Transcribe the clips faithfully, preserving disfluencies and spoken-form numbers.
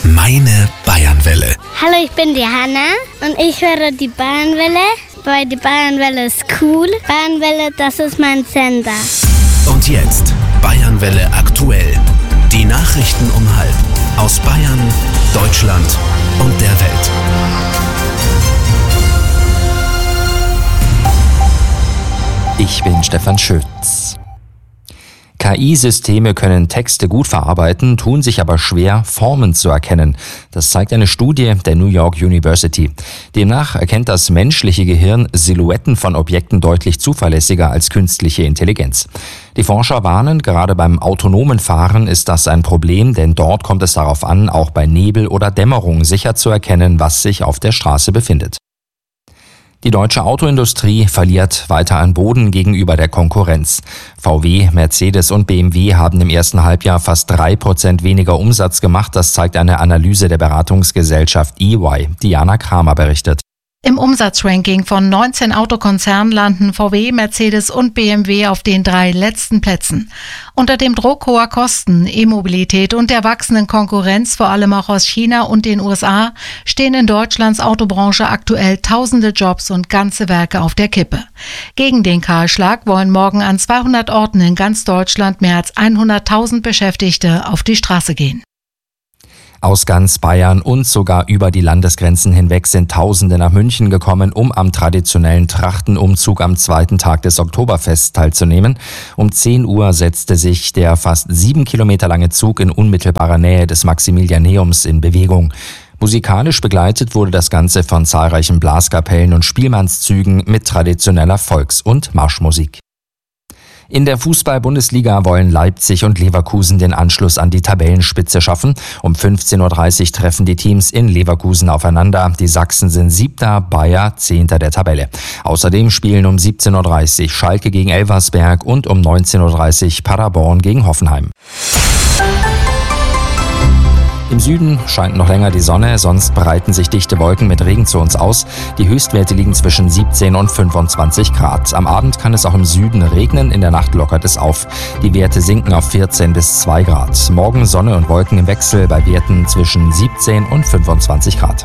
Meine Bayernwelle. Hallo, ich bin die Hanna und ich höre die Bayernwelle, weil die Bayernwelle ist cool. Bayernwelle, das ist mein Sender. Und jetzt Bayernwelle aktuell. Die Nachrichten um halb aus Bayern, Deutschland und der Welt. Ich bin Stefan Schütz. K I-Systeme können Texte gut verarbeiten, tun sich aber schwer, Formen zu erkennen. Das zeigt eine Studie der New York University. Demnach erkennt das menschliche Gehirn Silhouetten von Objekten deutlich zuverlässiger als künstliche Intelligenz. Die Forscher warnen, gerade beim autonomen Fahren ist das ein Problem, denn dort kommt es darauf an, auch bei Nebel oder Dämmerung sicher zu erkennen, was sich auf der Straße befindet. Die deutsche Autoindustrie verliert weiter an Boden gegenüber der Konkurrenz. V W, Mercedes und B M W haben im ersten Halbjahr fast drei Prozent weniger Umsatz gemacht. Das zeigt eine Analyse der Beratungsgesellschaft E Y. Diana Kramer berichtet. Im Umsatzranking von neunzehn Autokonzernen landen V W, Mercedes und B M W auf den drei letzten Plätzen. Unter dem Druck hoher Kosten, E-Mobilität und der wachsenden Konkurrenz, vor allem auch aus China und den U S A, stehen in Deutschlands Autobranche aktuell tausende Jobs und ganze Werke auf der Kippe. Gegen den Kahlschlag wollen morgen an zweihundert Orten in ganz Deutschland mehr als hunderttausend Beschäftigte auf die Straße gehen. Aus ganz Bayern und sogar über die Landesgrenzen hinweg sind Tausende nach München gekommen, um am traditionellen Trachtenumzug am zweiten Tag des Oktoberfests teilzunehmen. Um zehn Uhr setzte sich der fast sieben Kilometer lange Zug in unmittelbarer Nähe des Maximilianeums in Bewegung. Musikalisch begleitet wurde das Ganze von zahlreichen Blaskapellen und Spielmannszügen mit traditioneller Volks- und Marschmusik. In der Fußball-Bundesliga wollen Leipzig und Leverkusen den Anschluss an die Tabellenspitze schaffen. Um fünfzehn Uhr dreißig treffen die Teams in Leverkusen aufeinander. Die Sachsen sind Siebter, Bayer Zehnter der Tabelle. Außerdem spielen um siebzehn Uhr dreißig Schalke gegen Elversberg und um neunzehn Uhr dreißig Paderborn gegen Hoffenheim. Im Süden scheint noch länger die Sonne, sonst breiten sich dichte Wolken mit Regen zu uns aus. Die Höchstwerte liegen zwischen siebzehn und fünfundzwanzig Grad. Am Abend kann es auch im Süden regnen, in der Nacht lockert es auf. Die Werte sinken auf vierzehn bis zwei Grad. Morgen Sonne und Wolken im Wechsel bei Werten zwischen siebzehn und fünfundzwanzig Grad.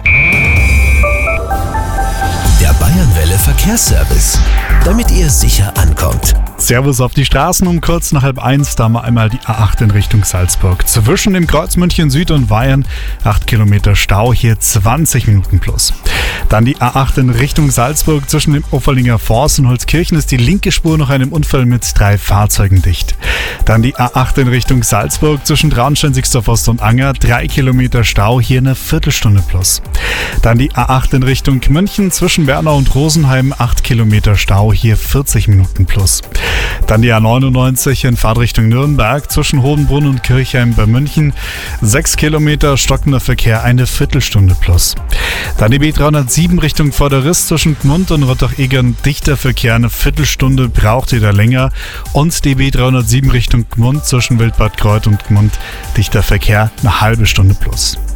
Der Bayernwelle Verkehrsservice, damit ihr sicher ankommt. Servus auf die Straßen um kurz nach halb eins, da haben wir einmal die A acht in Richtung Salzburg. Zwischen dem Kreuz München Süd und Weyern acht Kilometer Stau, hier zwanzig Minuten plus. Dann die A acht in Richtung Salzburg. Zwischen dem Offerlinger Forst und Holzkirchen ist die linke Spur nach einem Unfall mit drei Fahrzeugen dicht. Dann die A acht in Richtung Salzburg zwischen Traunstein-Sixdorf Ost und Anger, drei Kilometer Stau, hier eine Viertelstunde plus. Dann die A acht in Richtung München zwischen Bernau und Rosenheim, acht Kilometer Stau, hier vierzig Minuten plus. Dann die A neunundneunzig in Fahrtrichtung Nürnberg zwischen Hohenbrunn und Kirchheim bei München, sechs Kilometer stockender Verkehr, eine Viertelstunde plus. Dann die B dreihundertsieben Richtung Vorderriss zwischen Gmund und Rottach-Egern, dichter Verkehr, eine Viertelstunde, braucht wieder länger. Und die B dreihundertsieben Richtung Gmund zwischen Wildbad Kreuth und Gmund, dichter Verkehr, eine halbe Stunde plus.